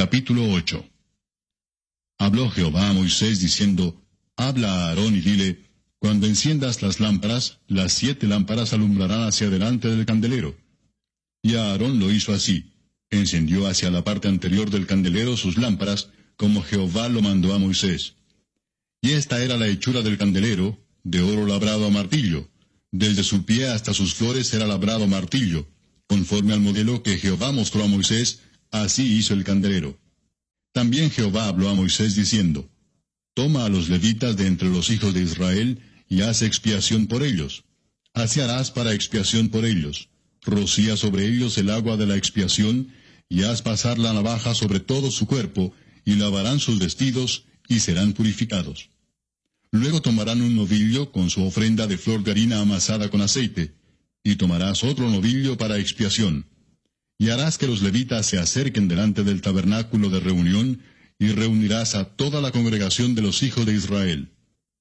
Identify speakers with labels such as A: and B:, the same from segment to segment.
A: Capítulo 8. Habló Jehová a Moisés diciendo, Habla a Aarón y dile, Cuando enciendas las lámparas, las 7 lámparas alumbrarán hacia delante del candelero. Y Aarón lo hizo así, encendió hacia la parte anterior del candelero sus lámparas, como Jehová lo mandó a Moisés. Y esta era la hechura del candelero, de oro labrado a martillo. Desde su pie hasta sus flores era labrado martillo. Conforme al modelo que Jehová mostró a Moisés, así hizo el candelero. También Jehová habló a Moisés diciendo, Toma a los levitas de entre los hijos de Israel, y haz expiación por ellos. Así harás para expiación por ellos. Rocía sobre ellos el agua de la expiación, y haz pasar la navaja sobre todo su cuerpo, y lavarán sus vestidos, y serán purificados. Luego tomarán un novillo con su ofrenda de flor de harina amasada con aceite, y tomarás otro novillo para expiación. Y harás que los levitas se acerquen delante del tabernáculo de reunión, y reunirás a toda la congregación de los hijos de Israel.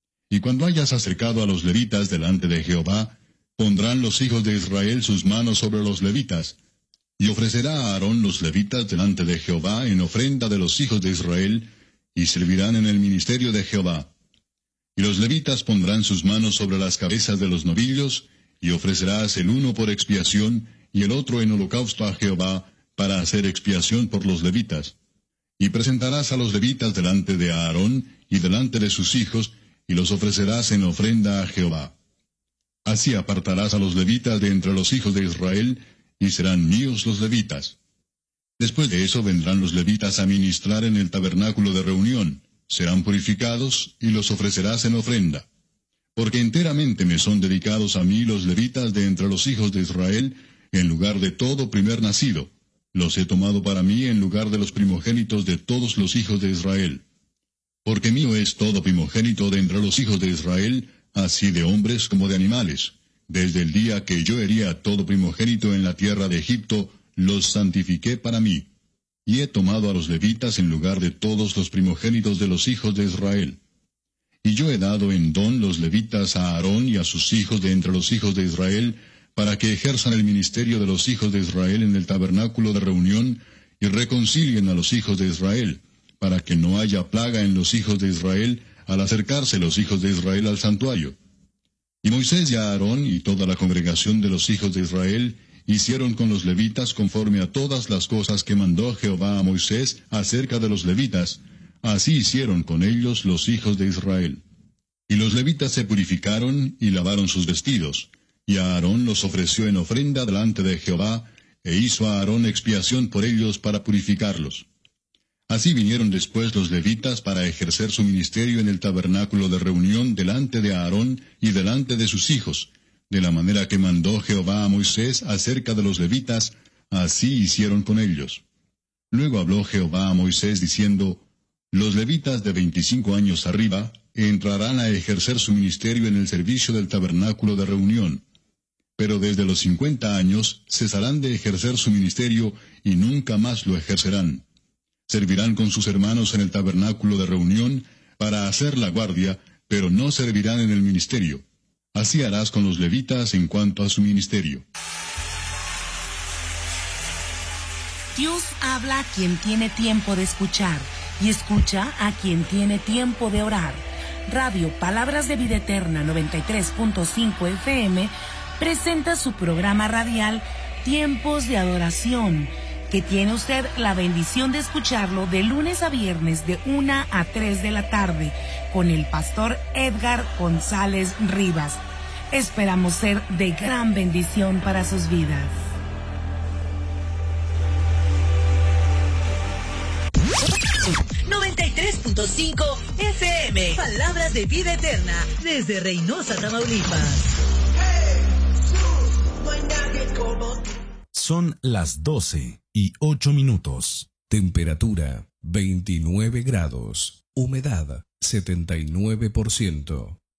A: Y cuando hayas acercado a los levitas delante de Jehová, pondrán los hijos de Israel sus manos sobre los levitas, y ofrecerá a Aarón los levitas delante de Jehová en ofrenda de los hijos de Israel, y servirán en el ministerio de Jehová. Y los levitas pondrán sus manos sobre las cabezas de los novillos, y ofrecerás el uno por expiación, y el otro en holocausto a Jehová, para hacer expiación por los levitas. Y presentarás a los levitas delante de Aarón, y delante de sus hijos, y los ofrecerás en ofrenda a Jehová. Así apartarás a los levitas de entre los hijos de Israel, y serán míos los levitas. Después de eso vendrán los levitas a ministrar en el tabernáculo de reunión, serán purificados, y los ofrecerás en ofrenda. Porque enteramente me son dedicados a mí los levitas de entre los hijos de Israel, en lugar de todo primer nacido. Los he tomado para mí en lugar de los primogénitos de todos los hijos de Israel. Porque mío es todo primogénito de entre los hijos de Israel, así de hombres como de animales. Desde el día que yo herí a todo primogénito en la tierra de Egipto, los santifiqué para mí. Y he tomado a los levitas en lugar de todos los primogénitos de los hijos de Israel. Y yo he dado en don los levitas a Aarón y a sus hijos de entre los hijos de Israel, para que ejerzan el ministerio de los hijos de Israel en el tabernáculo de reunión, y reconcilien a los hijos de Israel, para que no haya plaga en los hijos de Israel, al acercarse los hijos de Israel al santuario. Y Moisés y Aarón y toda la congregación de los hijos de Israel hicieron con los levitas conforme a todas las cosas que mandó Jehová a Moisés acerca de los levitas, así hicieron con ellos los hijos de Israel. Y los levitas se purificaron y lavaron sus vestidos, y Aarón los ofreció en ofrenda delante de Jehová, e hizo a Aarón expiación por ellos para purificarlos. Así vinieron después los levitas para ejercer su ministerio en el tabernáculo de reunión delante de Aarón y delante de sus hijos, de la manera que mandó Jehová a Moisés acerca de los levitas, así hicieron con ellos. Luego habló Jehová a Moisés diciendo, Los levitas de 25 años arriba entrarán a ejercer su ministerio en el servicio del tabernáculo de reunión. Pero desde los 50 años cesarán de ejercer su ministerio y nunca más lo ejercerán. Servirán con sus hermanos en el tabernáculo de reunión para hacer la guardia, pero no servirán en el ministerio. Así harás con los levitas en cuanto a su ministerio.
B: Dios habla a quien tiene tiempo de escuchar y escucha a quien tiene tiempo de orar. Radio Palabras de Vida Eterna 93.5 FM presenta su programa radial Tiempos de Adoración, que tiene usted la bendición de escucharlo de lunes a viernes de 1 a 3 de la tarde con el pastor Edgar González Rivas. Esperamos ser de gran bendición para sus vidas.
C: .5 FM, Palabras de Vida Eterna, desde Reynosa, Tamaulipas.
D: Son las 12:08. Temperatura 29 grados. Humedad 79%.